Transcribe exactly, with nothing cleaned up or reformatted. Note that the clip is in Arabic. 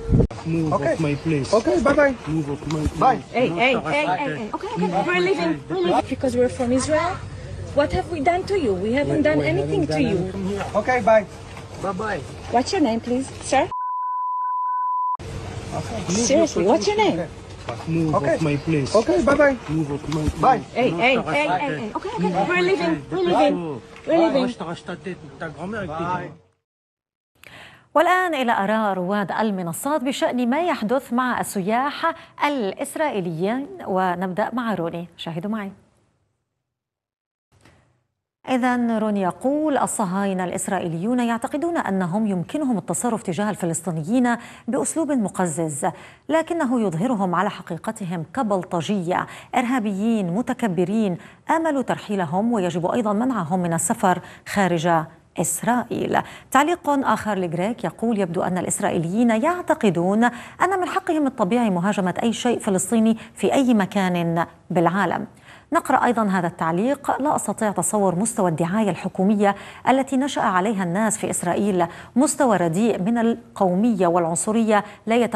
Move Okay. off my place. Okay, bye-bye. Move off my place. Bye. Hey, hey, hey, hey, hey. Okay, okay. We're leaving. We're leaving because we're from Israel. What have we done to you? We haven't done We anything haven't to done you. anything here. Okay, bye. Bye-bye. What's your name, please, sir? Okay. Seriously, what's your name? Move Okay. off my place. Okay, bye-bye. Move off my place. Bye. Hey, hey, hey, hey, hey. Okay, okay. We're leaving. We're leaving. We're leaving. Bye. والآن إلى آراء رواد المنصات بشأن ما يحدث مع السياح الإسرائيليين، ونبدأ مع روني. شاهدوا معي. إذن روني يقول: الصهاينة الإسرائيليون يعتقدون أنهم يمكنهم التصرف تجاه الفلسطينيين بأسلوب مقزز، لكنه يظهرهم على حقيقتهم كبلطجية، إرهابيين متكبرين، آملوا ترحيلهم ويجب أيضا منعهم من السفر خارج إسرائيل. تعليق آخر لجريك يقول: يبدو أن الإسرائيليين يعتقدون أن من حقهم الطبيعي مهاجمة أي شيء فلسطيني في أي مكان بالعالم. نقرأ أيضا هذا التعليق: لا أستطيع تصور مستوى الدعاية الحكومية التي نشأ عليها الناس في إسرائيل، مستوى رديء من القومية والعنصرية لا يتقبل